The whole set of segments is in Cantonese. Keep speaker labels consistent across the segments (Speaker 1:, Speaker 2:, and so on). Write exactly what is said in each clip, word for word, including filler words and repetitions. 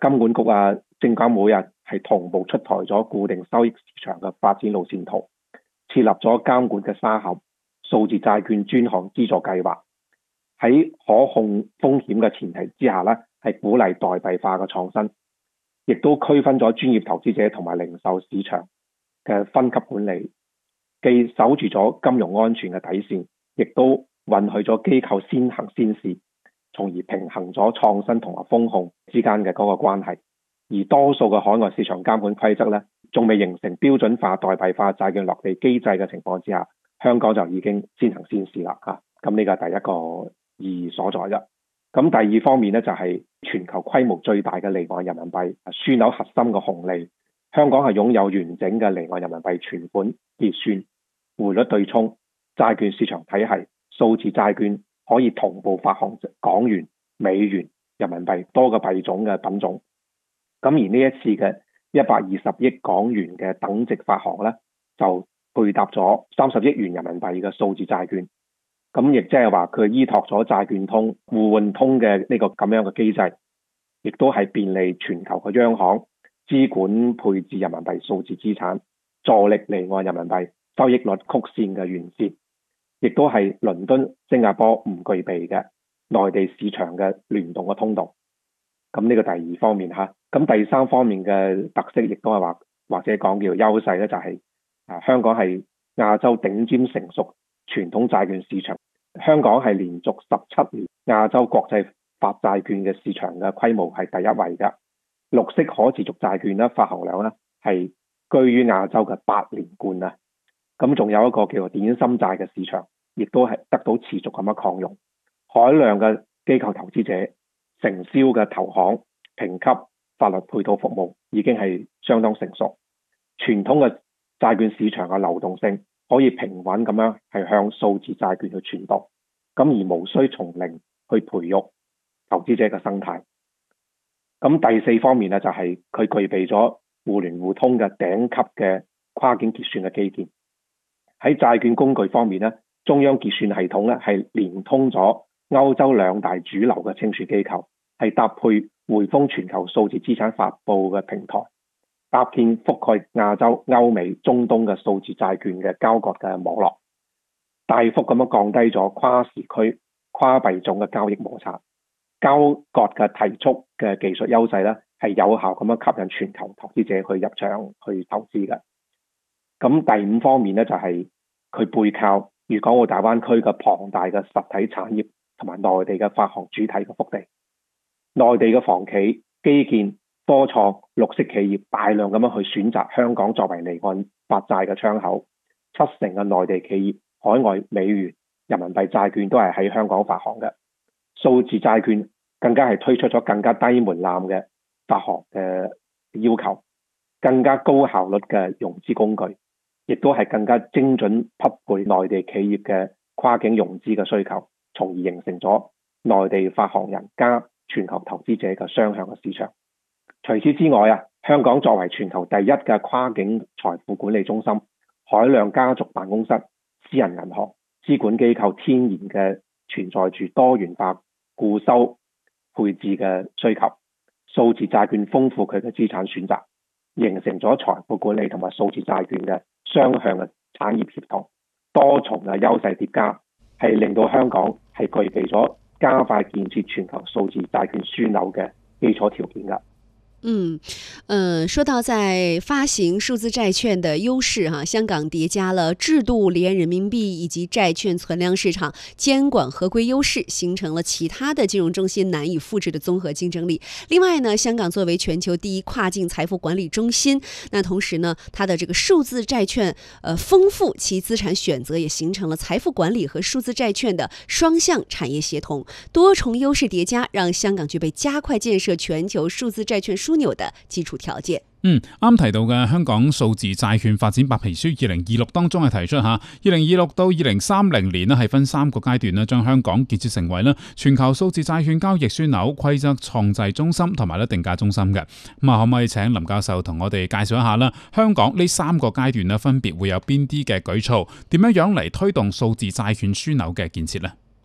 Speaker 1: 金管局啊、證監會啊係同步出台咗固定收益市場嘅發展路線圖，設立咗監管嘅沙盒數字債券專項資助計劃，喺可控風險嘅前提之下呢，係鼓勵代幣化嘅創新，亦都區分咗專業投資者同埋零售市場嘅分級管理，既守住咗金融安全嘅底線，亦都允許咗機構先行先試，從而平衡咗創新同埋風控之間嘅嗰個關係。而多數嘅海外市場監管規則呢，仲未形成標準化代幣化債券落地機制嘅情況之下，香港就已經先行先試啦嚇。咁呢個係第一個意義所在啫。咁第二方面呢，就係全球規模最大嘅離岸人民幣樞紐核心嘅紅利，香港係擁有完整嘅離岸人民幣存款結算、匯率對沖、債券市場體系、數字債券可以同步發行港元、美元、人民幣多個幣種嘅品種。咁而呢一次嘅一百二十億港元嘅等值發行呢，就配搭咗三十億元人民幣嘅數字債券。咁亦即係話佢依託咗債券通、互換通嘅呢個咁樣嘅機制，亦都係便利全球嘅央行資管配置人民幣數字資產，助力離岸人民幣收益率曲線嘅完善，亦都係倫敦、新加坡唔具備嘅內地市場嘅聯動嘅通道。咁呢個第二方面嚇，咁第三方面嘅特色亦都係話，或者講叫優勢咧，就係啊香港係亞洲頂尖成熟傳統債券市場。香港係連續十七年亞洲國際發債券嘅市場嘅規模係第一位嘅，綠色可持續債券咧發行量咧係居於亞洲嘅八連冠啊！咁仲有一個叫做點心債嘅市場，亦都係得到持續咁樣擴容，海量嘅機構投資者、承銷嘅投行、評級、法律配套服務已經係相當成熟，傳統嘅債券市場嘅流動性可以平穩咁樣係向數字債券去傳導，咁而無需從零去培育投資者嘅生態。咁第四方面呢，就係佢具備咗互聯互通嘅頂級嘅跨境結算嘅基建。喺債券工具方面呢，中央結算系統呢係連通咗歐洲兩大主流嘅清算機構，係搭配匯豐全球數字資產發布嘅平台，搭建覆蓋亞洲、歐美、中東嘅數字債券嘅交割嘅網絡，大幅咁樣降低咗跨時區、跨幣種嘅交易摩擦，交割嘅提速嘅技術優勢咧，係有效咁樣吸引全球投資者去入場去投資嘅。咁第五方面咧，就係佢背靠粵港澳大灣區嘅龐大嘅實體產業同埋內地嘅發行主體嘅腹地，內地嘅房企、基建、科創、綠色企業大量咁樣去選擇香港作為離岸發債嘅窗口，七成嘅內地企業海外美元、人民幣債券都係喺香港發行嘅，數字債券更加係推出咗更加低門檻嘅發行嘅要求，更加高效率嘅融資工具，亦都係更加精準匹配內地企業嘅跨境融資嘅需求，從而形成咗內地發行人加全球投資者嘅雙向嘅市場。除此之外啊，香港作為全球第一嘅跨境財富管理中心，海量家族辦公室、私人銀行、資管機構天然嘅存在住多元化固收配置嘅需求，數字債券豐富佢嘅資產選擇，形成咗財富管理同埋數字債券嘅雙向嘅產業協同，多重嘅優勢疊加，係令到香港係具備咗加快建設全球數字債券樞紐嘅基礎條件㗎。
Speaker 2: 嗯，呃，說到在發行數字債券的優勢哈，香港疊加了制度聯人民幣以及債券存量市場監管合規優勢，形成了其他的金融中心難以複製的綜合競爭力。另外呢，香港作為全球第一跨境財富管理中心，那同時呢，它的這個數字債券，呃，豐富其資產選擇，也形成了財富管理和數字債券的雙向產業協同，多重優勢疊加，讓香港具備加快建設全球數字債券樞紐的基礎條件。
Speaker 3: 嗯，啱提到嘅香港數字債券發展白皮書二零二六當中係提出吓，二零二六到二零三零年咧係分三個階段咧，將香港建設成為咧全球數字債券交易樞紐、規則創制中心同埋咧定價中心嘅。咁啊，可唔可以請林教授同我哋介紹一下啦？香港呢三個階段咧分別會有邊啲嘅舉措？點樣樣嚟推動數字債券樞紐嘅建設呢？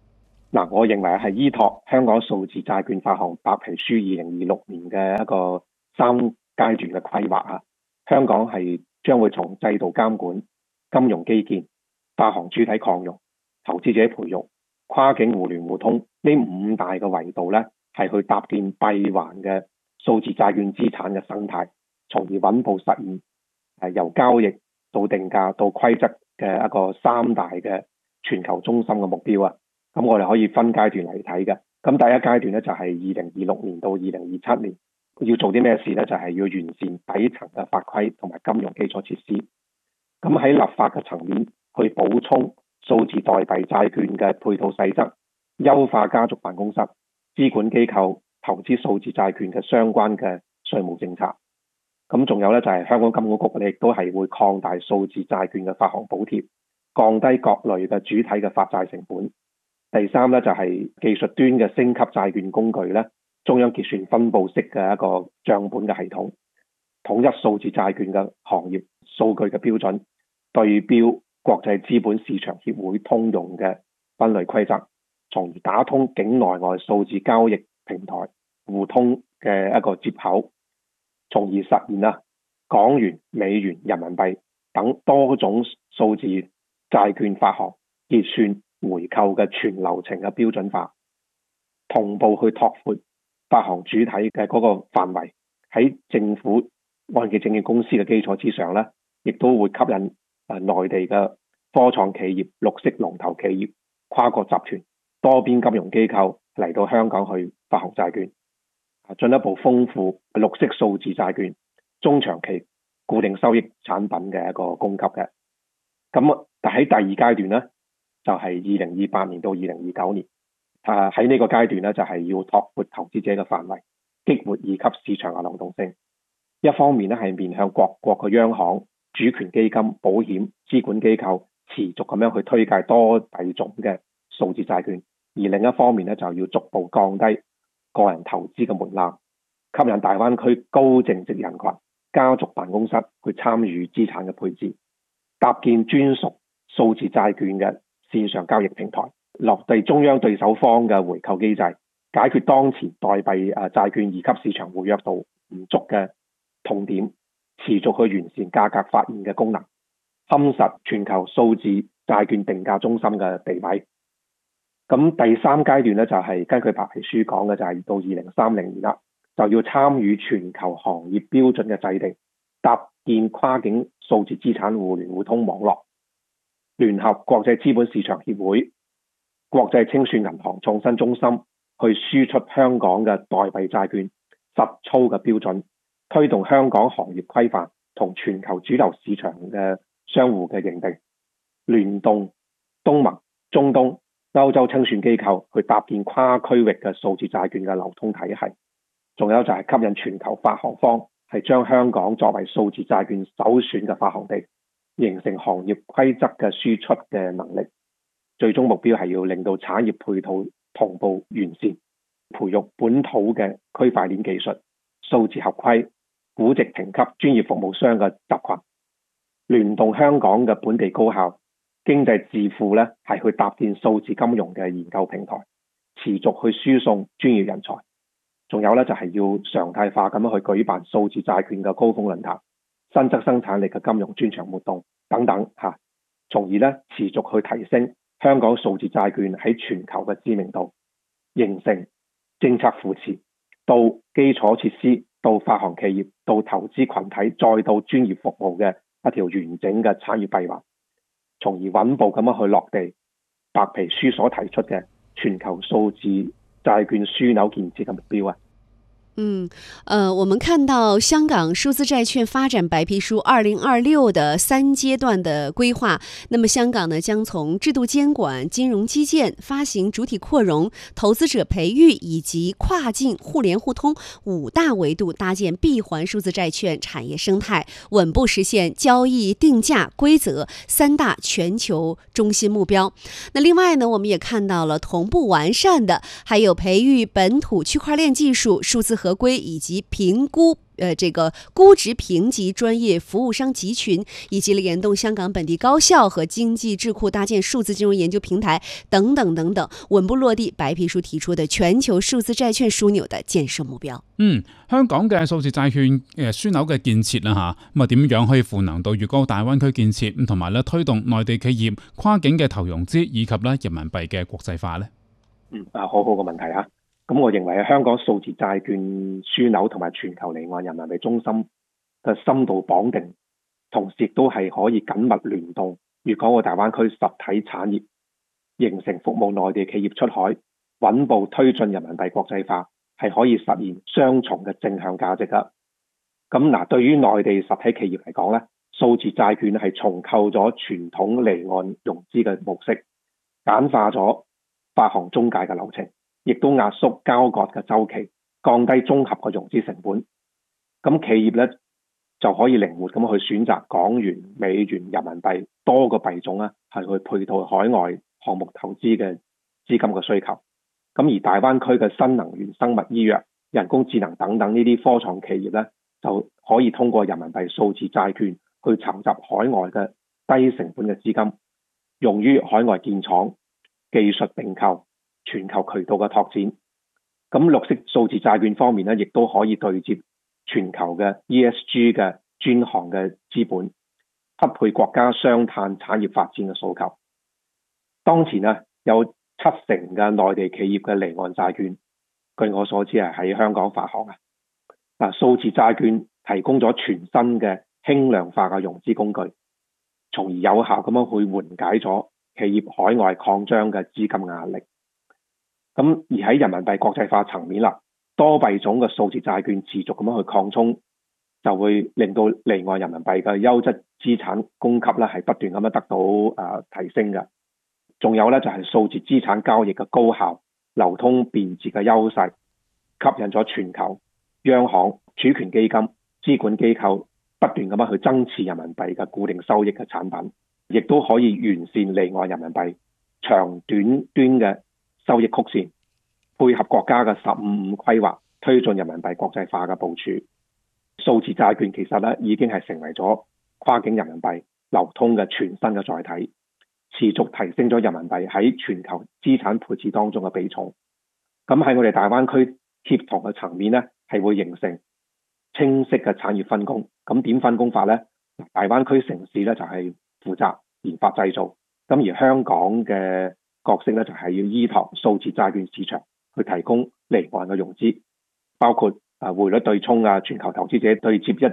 Speaker 1: 嗱，我認為係依託香港數字債券發行白皮書二零二六年嘅一個三階段嘅規劃啊，香港係將會從制度監管、金融基建、發行主體擴容、投資者培育、跨境互聯互通呢五大嘅維度咧，係去搭建閉環嘅數字債券資產嘅生態，從而穩步實現誒由交易到定價到規則嘅一個三大嘅全球中心嘅目標啊。咁我哋可以分階段嚟睇嘅。咁第一階段咧就係二零二六年到二零二七年，要做啲咩事咧？就係、是、要完善底層嘅法規同埋金融基礎設施。咁喺立法嘅層面去補充數字代幣債券嘅配套細則，優化家族辦公室、資管機構投資數字債券嘅相關嘅稅務政策。咁仲有咧就係、是、香港金管局亦都係會擴大數字債券嘅發行補貼，降低各類嘅主體嘅發債成本。第三咧就係、是、技術端嘅升級債券工具咧，中央結算分佈式嘅一個帳本嘅系統，統一數字債券嘅行業數據嘅標準，對標國際資本市場協會通用嘅分類規則，從而打通境內外數字交易平台互通嘅一個接口，從而實現啊港元、美元、人民幣等多種數字債券發行、結算、回購嘅全流程嘅標準化，同步去拓闊發行主體嘅嗰個範圍，喺政府按揭證券公司嘅基礎之上咧，亦都會吸引誒內地嘅科創企業、綠色龍頭企業、跨國集團、多邊金融機構嚟到香港去發行債券，進一步豐富綠色數字債券中長期固定收益產品嘅一個供給嘅。咁但喺第二階段咧，就係二零二八年到二零二九年，啊喺呢個階段咧就係要拓闊投資者嘅範圍，激活二級市場嘅流動性。一方面咧係面向各國嘅央行、主權基金、保險、資管機構持續咁樣去推介多幣種嘅數字債券，而另一方面咧就要逐步降低個人投資嘅門檻，吸引大灣區高淨值人群、家族辦公室去參與資產嘅配置，搭建專屬數字債券嘅線上交易平台，落地中央對手方嘅回購機制，解決當前代幣誒債券二級市場活躍度唔足嘅痛點，持續去完善價格發現嘅功能，夯實全球數字債券定價中心嘅地位。咁第三階段咧就係根據白皮書講嘅，就係到二零三零年啦，就要參與全球行業標準嘅制定，搭建跨境數字資產互聯互通網絡，聯合國際資本市場協會、國際清算銀行創新中心去輸出香港嘅代幣債券實操嘅標準，推動香港行業規範同全球主流市場嘅相互嘅認定，聯動東盟、中東、歐洲清算機構去搭建跨區域嘅數字債券嘅流通體系。仲有就係吸引全球發行方係將香港作為數字債券首選嘅發行地，形成行業規則嘅輸出嘅能力。最終目標係要令到產業配套同步完善，培育本土嘅區塊鏈技術、數字合規、估值評級專業服務商嘅集群，聯動香港嘅本地高校、經濟智庫咧，係去搭建數字金融嘅研究平台，持續去輸送專業人才。仲有咧就係要常態化咁樣去舉辦數字債券嘅高峰論壇、新質生產力嘅金融專場活動等等嚇，從而咧持續去提升香港數字債券喺全球嘅知名度，形成政策扶持到基礎設施到發行企業到投資群體再到專業服務嘅一條完整嘅產業閉環，從而穩步咁樣去落地白皮書所提出嘅全球數字債券樞紐建設嘅目標啊。
Speaker 2: 嗯，呃，我們看到香港數字債券發展白皮書二零二六的三階段的規劃，那麼香港呢將從制度監管、金融基建、發行主體擴容、投資者培育以及跨境互聯互通五大維度搭建閉環數字債券產業生態，穩步實現交易定價規則三大全球中心目標。那另外呢，我們也看到了同步完善的，還有培育本土區塊鏈技術、數字合合規以及評估呃這個估值評級專業服務商集群，以及聯動香港本地高校和經濟智庫搭建數字金融研究平台等等等等，穩步落地白皮書提出的全球數字債券樞紐的建設目標。
Speaker 3: 嗯，香港嘅數字債券誒樞紐嘅建設啦吓，咁啊點樣可以賦能到粵港澳大灣區建設，同埋咧推動內地企業跨境嘅投融資以及咧人民幣嘅國際化呢？
Speaker 1: 嗯啊，好好嘅問題啊！咁我認為香港數字債券樞紐同埋全球離岸人民幣中心嘅深度綁定，同時亦都係可以緊密聯動粵港澳大灣區實體產業，形成服務內地企業出海、穩步推進人民幣國際化，係可以實現雙重嘅正向價值噶。咁嗱，對於內地實體企業嚟講咧，數字債券係重構咗傳統離岸融資嘅模式，簡化咗發行中介嘅流程，亦都壓縮交割嘅週期，降低綜合嘅融資成本。咁企業咧就可以靈活咁去選擇港元、美元、人民幣多個幣種咧，係去配套海外項目投資嘅資金嘅需求。咁而大灣區嘅新能源、生物醫藥、人工智能等等呢啲科創企業咧，就可以通過人民幣數字債券去籌集海外嘅低成本嘅資金，用於海外建廠、技術併購、全球渠道嘅拓展。咁綠色數字債券方面咧，亦都可以對接全球嘅 E S G 嘅專項嘅資本，匹配國家雙碳產業發展嘅訴求。當前啊，有七成嘅內地企業嘅離岸債券，據我所知係喺香港發行啊。嗱，數字債券提供咗全新嘅輕量化嘅融資工具，從而有效咁樣去緩解咗企業海外擴張嘅資金壓力。咁而喺人民幣國際化層面啦，多幣種嘅數字債券持續咁樣去擴充，就會令到離岸人民幣嘅優質資產供給咧係不斷咁樣得到誒、呃、提升嘅。仲有咧就係、是、數字資產交易嘅高效、流通便捷嘅優勢，吸引咗全球央行、儲權基金、資管機構不斷咁樣去增持人民幣嘅固定收益嘅產品，亦都可以完善離岸人民幣長短端嘅收益曲線，配合國家嘅十五五規劃，推進人民幣國際化嘅部署。數字債券其實咧已經係成為咗跨境人民幣流通嘅全新嘅載體，持續提升咗人民幣喺全球資產配置當中嘅比重。咁喺我哋大灣區協同嘅層面咧，係會形成清晰嘅產業分工。咁點分工法呢？大灣區城市咧就係負責研發製造，咁而香港嘅角色咧就係要依託數字債券市場去提供離岸嘅融資，包括啊匯率對沖啊、全球投資者對接一